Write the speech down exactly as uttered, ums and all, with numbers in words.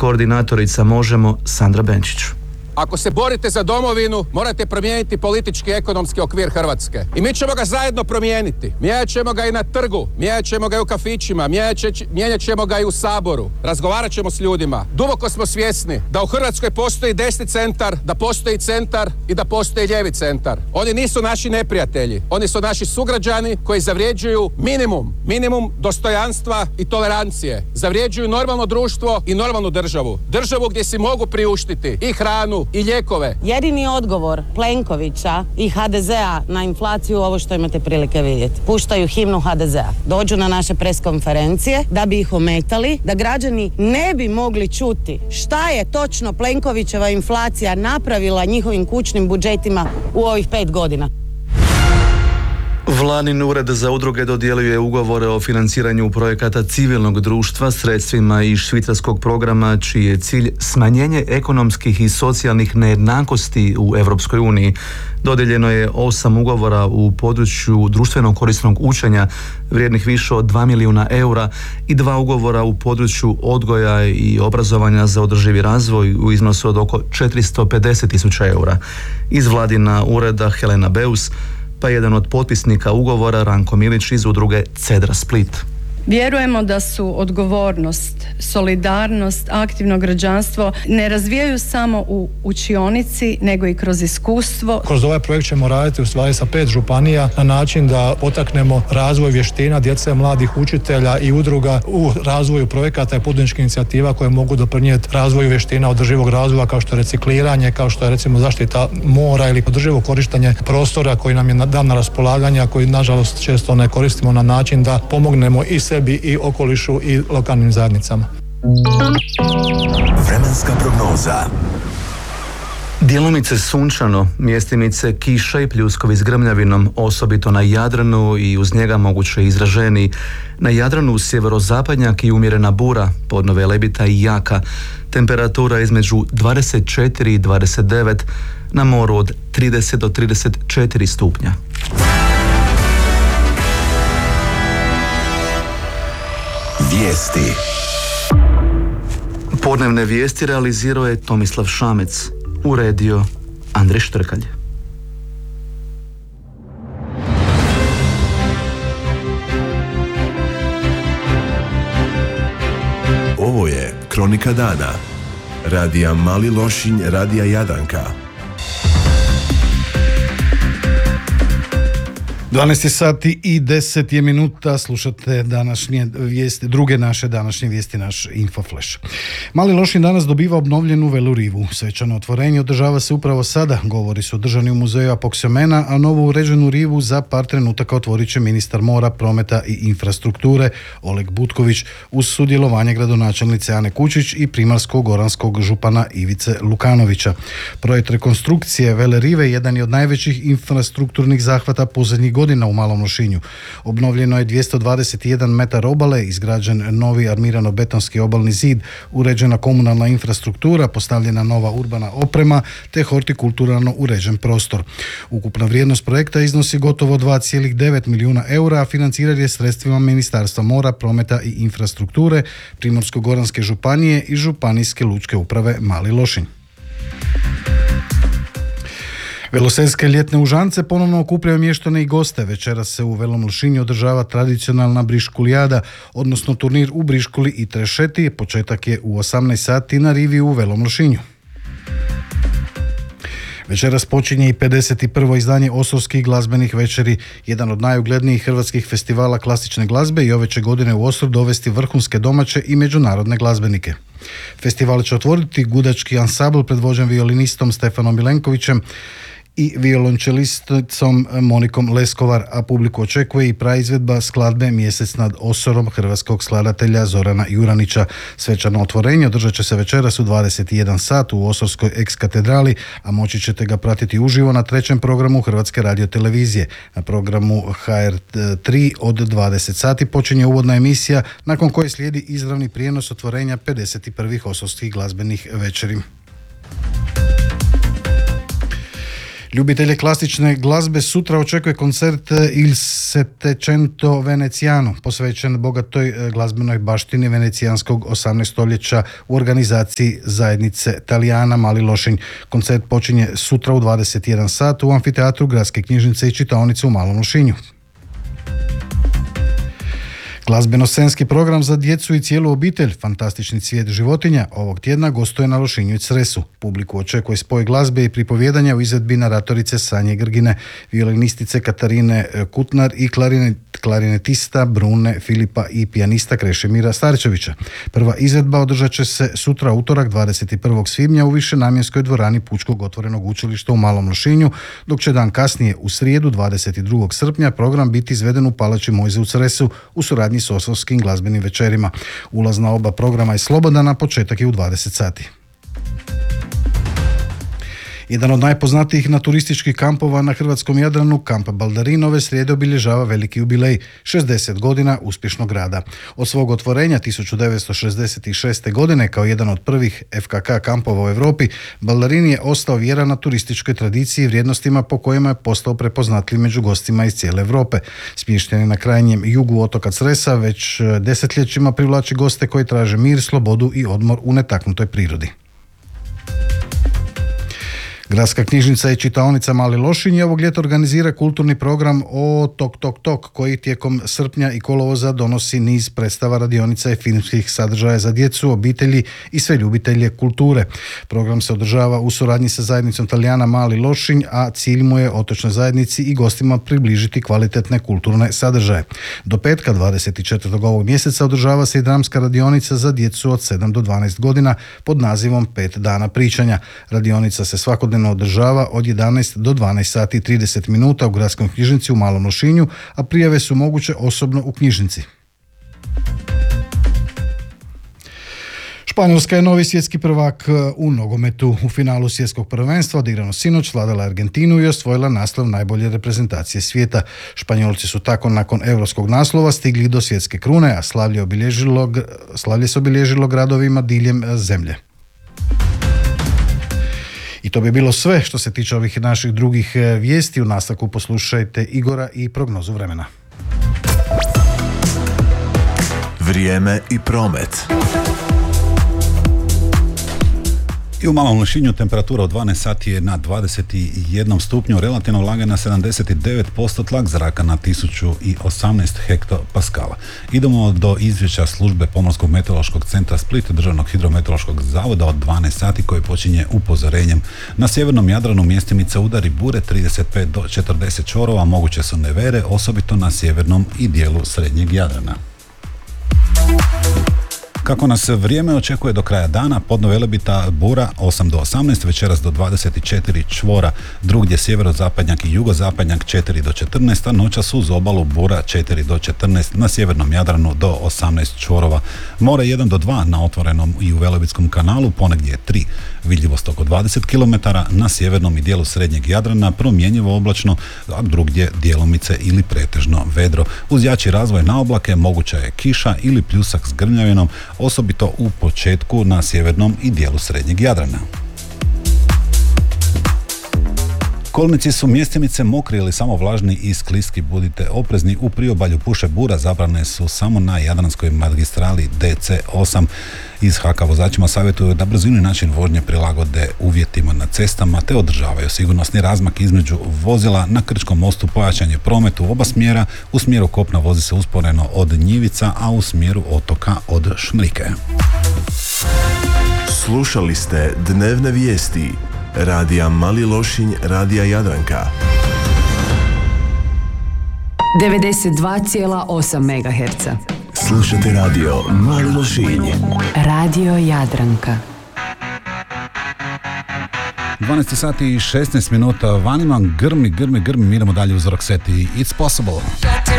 koordinatorica Možemo Sandra Benčić. Ako se borite za domovinu, morate promijeniti politički i ekonomski okvir Hrvatske. I mi ćemo ga zajedno promijeniti. Mijenjat ćemo ga i na trgu, mijenjat ćemo ga i u kafićima, mijenjat ćemo ga i u Saboru. Razgovarat ćemo s ljudima. Duboko smo svjesni da u Hrvatskoj postoji desni centar, da postoji centar i da postoji lijevi centar. Oni nisu naši neprijatelji. Oni su naši sugrađani koji zavređuju minimum, minimum dostojanstva i tolerancije. Zavređuju normalno društvo i normalnu državu. Državu gdje si mogu priuštiti i hranu i lijekove. Jedini odgovor Plenkovića i ha de zea na inflaciju, ovo što imate prilike vidjeti. Puštaju himnu ha de zea. Dođu na naše preskonferencije da bi ih ometali, da građani ne bi mogli čuti šta je točno Plenkovićeva inflacija napravila njihovim kućnim budžetima u ovih pet godina. Vladin ured za udruge dodjeljuje ugovore o financiranju projekata civilnog društva sredstvima iz švicarskog programa čiji je cilj smanjenje ekonomskih i socijalnih nejednakosti u Europskoj uniji. Dodijeljeno je osam ugovora u području društveno korisnog učenja vrijednih više od dva milijuna eura i dva ugovora u području odgoja i obrazovanja za održivi razvoj u iznosu od oko četiristo pedeset tisuća eura. Iz Vladina ureda Helena Beus, pa jedan od potpisnika ugovora Ranko Milić iz udruge Cedra Split. Vjerujemo da su odgovornost, solidarnost, aktivno građanstvo ne razvijaju samo u učionici, nego i kroz iskustvo. Kroz ovaj projekt ćemo raditi u stvari sa pet županija na način da potaknemo razvoj vještina djece, mladih učitelja i udruga u razvoju projekata i poduzetničkih inicijativa koje mogu doprinijeti razvoju vještina održivog razvoja kao što je recikliranje, kao što je recimo zaštita mora ili održivo korištenje prostora koji nam je dan na raspolaganje, a koji nažalost često ne koristimo na način da pomognemo i se i okolišu i lokalnim zajednicama. Vremenska prognoza. Djelomice sunčano, mjestimice kiša i pljuskovi s grmljavinom, osobito na Jadranu i uz njega moguće izraženiji. Na Jadranu sjeverozapadnjak i umjerena bura, podno Velebita i jaka. Temperatura između dvadeset četiri i dvadeset devet, na moru od trideset do trideset četiri stupnja. Vijesti. Podnevne vijesti realizirao je Tomislav Šamec. Uredio Andrej Štrkalj. Ovo je Kronika dana. Radija Mali Lošinj, Radija Jadanka. dvanaest sati i deset je minuta, slušate današnje vijesti, druge naše današnje vijesti, naš Infoflash. Mali Lošinj danas dobiva obnovljenu velurivu. Svečano otvorenje održava se upravo sada, govori su održani u muzeju Apoksiomena, a novu uređenu rivu za par trenutaka otvorit će ministar mora, prometa i infrastrukture Oleg Butković uz sudjelovanje gradonačelnice Ane Kučić i primarsko-goranskog župana Ivice Lukanovića. Projekt rekonstrukcije velerive jedan je od najvećih infrastrukturnih zahvata posljednjih godina u Malom Lošinju. Obnovljeno je dvjesto dvadeset jedan metar obale, izgrađen novi armirano-betonski obalni zid, uređena komunalna infrastruktura, postavljena nova urbana oprema te hortikulturalno uređen prostor. Ukupna vrijednost projekta iznosi gotovo dva zarez devet milijuna eura, a financiran je sredstvima Ministarstva mora, prometa i infrastrukture, Primorsko-goranske županije i Županijske lučke uprave Mali Lošinj. Velosedske ljetne užance ponovno okupljaju mještane i goste. Večeras se u Velom Lošinju održava tradicionalna briškulijada, odnosno turnir u briškuli i trešeti. Početak je u osamnaest sati na rivi u Velom Lošinju. Večeras počinje i pedeset prvo izdanje Osorskih glazbenih večeri, jedan od najuglednijih hrvatskih festivala klasične glazbe, i ove će godine u Osor dovesti vrhunske domaće i međunarodne glazbenike. Festival će otvoriti gudački ansambl predvođen violinistom Stefanom Milenkovićem i violončelisticom Monikom Leskovar, a publiku očekuje i praizvedba skladbe Mjesec nad Osorom hrvatskog skladatelja Zorana Juranića. Svečano otvorenje održat će se večeras u dvadeset jedan sat u Osorskoj eks-katedrali, a moći ćete ga pratiti uživo na trećem programu Hrvatske radiotelevizije. Na programu ha er tri od dvadeset sati počinje uvodna emisija, nakon koje slijedi izravni prijenos otvorenja pedeset prvih Osorskih glazbenih večeri. Ljubitelje klasične glazbe sutra očekuje koncert Il Settecento Veneziano, posvećen bogatoj glazbenoj baštini venecijanskog osamnaestog stoljeća u organizaciji zajednice Talijana Mali Lošinj. Koncert počinje sutra u dvadeset jedan sat u amfiteatru Gradske knjižnice i čitaonice u Malom Lošinju. Glazbeno-scenski program za djecu i cijelu obitelj Fantastični cvijet životinja ovog tjedna gostuje na Lošinju i Cresu. Publiku očekuje spoj glazbe i pripovjedanja u izvedbi naratorice Sanje Grgine, violinistice Katarine Kutnar i klarinet, klarinetista Brune Filipa i pijanista Krešimira Starčevića. Prva izvedba održat će se sutra utorak dvadeset prvog svibnja u višenamjenskoj dvorani Pučkog otvorenog učilišta u Malom Lošinju, dok će dan kasnije u srijedu dvadeset drugog srpnja program biti izveden u Palači Mojze u Cresu u suradnji s Osovskim glazbenim večerima. Ulaz na oba programa je slobodan, a početak je u dvadeset sati. Jedan od najpoznatijih naturističkih kampova na hrvatskom Jadranu, kamp Baldarin, ove srijede obilježava veliki jubilej, šezdeset godina uspješnog rada. Od svog otvorenja tisuću devetsto šezdeset šeste. godine kao jedan od prvih F K K kampova u Europi, Baldarin je ostao vjeran na turističkoj tradiciji i vrijednostima po kojima je postao prepoznatljiv među gostima iz cijele Europe. Smješten je na krajnjem jugu otoka Cresa, već desetljećima privlači goste koji traže mir, slobodu i odmor u netaknutoj prirodi. Gradska knjižnica i čitaonica Mali Lošinj ovog ljeta organizira kulturni program o Tok Tok Tok, koji tijekom srpnja i kolovoza donosi niz predstava, radionica i filmskih sadržaja za djecu, obitelji i sve ljubitelje kulture. Program se održava u suradnji sa zajednicom Talijana Mali Lošinj, a cilj mu je otočnoj zajednici i gostima približiti kvalitetne kulturne sadržaje. Do petka dvadeset četvrtog ovog mjeseca održava se i dramska radionica za djecu od sedam do dvanaest godina pod nazivom Pet dana pričanja. Radionica se svakodnevno održava od jedanaest do dvanaest sati i trideset minuta u Gradskoj knjižnici u Malom Lošinju, a prijave su moguće osobno u knjižnici. Španjolska je novi svjetski prvak u nogometu. U finalu svjetskog prvenstva odigrano sinoć vladala Argentinu i osvojila naslov najbolje reprezentacije svijeta. Španjolci su tako nakon europskog naslova stigli do svjetske krune, a slavlje, obilježilo, slavlje se obilježilo gradovima diljem zemlje. I to bi bilo sve što se tiče ovih naših drugih vijesti. U nastavku poslušajte Igora i prognozu vremena. Vrijeme i promet. I u Malom Lošinju temperatura od dvanaest sati je na dvadeset jedan stupnju, relativno vlaga na sedamdeset devet posto, tlak zraka na tisuću osamnaest hektopaskala. Idemo do izvješća službe Pomorskog meteorološkog centra Split, Državnog hidrometeorološkog zavoda od dvanaest sati koje počinje upozorenjem. Na sjevernom Jadranu mjestimice udari bure trideset pet do četrdeset čorova, moguće su nevere, osobito na sjevernom i dijelu srednjeg Jadrana. Kako nas vrijeme očekuje do kraja dana, podno Velebita bura osam do osamnaest, večeras do dvadeset četiri čvora, drugdje sjeverozapadnjak i jugozapadnjak četiri do četrnaest, a noćas uz obalu bura četiri do četrnaest, na sjevernom Jadranu do osamnaest čvorova. More jedan do dva na otvorenom i u Velebitskom kanalu, ponegdje tri. Vidljivost oko dvadeset kilometara, na sjevernom i dijelu srednjeg Jadrana promjenjivo oblačno, a drugdje djelomice ili pretežno vedro. Uz jači razvoj na oblake moguća je kiša ili pljusak s grmljavinom, osobito u početku na sjevernom i dijelu srednjeg Jadrana. Kolnici su mjestimice mokri ili samo vlažni i skliski, budite oprezni. U priobalju puše bura, zabrane su samo na Jadranskoj magistrali D C osam. Iz H A K-a vozačima savjetuju da brzinu i način vožnje prilagode uvjetima na cestama te održavaju sigurnosni razmak između vozila. Na Krčkom mostu pojačan je promet u oba smjera, u smjeru kopna vozi se usporeno od Njivica, a u smjeru otoka od Šmrike. Slušali ste dnevne vijesti Radija Mali Lošinj, Radija Jadranka. devedeset dva zarez osam megaherca. Slušate radio Mali Lošinj. Radio Jadranka. dvanaest sati i šesnaest minuta, vanima grmi, grmi, grmi, mi idemo dalje uz Roxette i It's Possible.